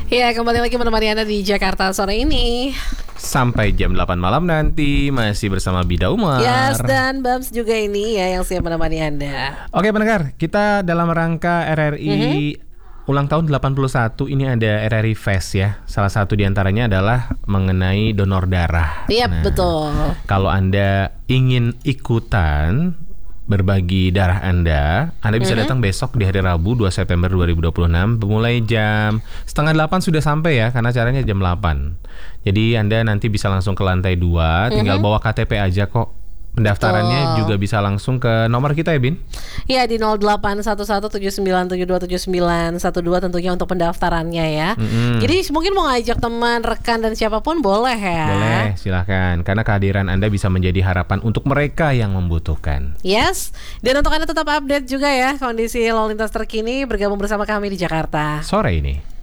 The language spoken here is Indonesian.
Ya, kembali lagi menemani Anda di Jakarta sore ini. Sampai jam 8 malam nanti masih bersama Bida Umar. Yes, dan Bams juga ini ya yang siap menemani Anda. Oke pendengar, kita dalam rangka RRI ulang tahun 81 ini ada RRI Fest ya. Salah satu diantaranya adalah mengenai donor darah. Iya, betul. Kalau Anda ingin ikutan berbagi darah Anda bisa datang besok di hari Rabu 2 September 2026 mulai jam 7:30 sudah sampai ya, karena caranya jam 8. Jadi Anda nanti bisa langsung ke lantai 2, tinggal bawa KTP aja kok. Pendaftarannya juga bisa langsung ke nomor kita ya, Bin? Ya, di 081179727912 tentunya untuk pendaftarannya ya. Jadi mungkin mau ngajak teman, rekan dan siapapun boleh ya. Boleh, silahkan. Karena kehadiran Anda bisa menjadi harapan untuk mereka yang membutuhkan. Yes, dan untuk Anda tetap update juga ya kondisi lalu lintas terkini, bergabung bersama kami di Jakarta Sore ini.